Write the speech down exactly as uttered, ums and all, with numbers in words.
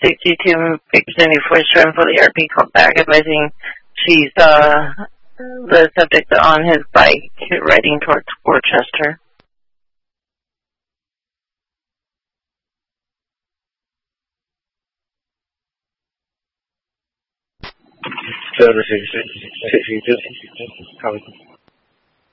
sixty-two Pakistanni voice trying for the A R P called back advising she's uh, the subject on his bike riding towards Worcester. Service sixty-two.